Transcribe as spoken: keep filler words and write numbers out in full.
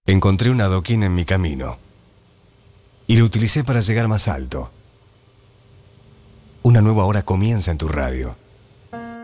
Encontré un adoquín en mi camino y lo utilicé para llegar más alto. Una nueva hora comienza en tu radio.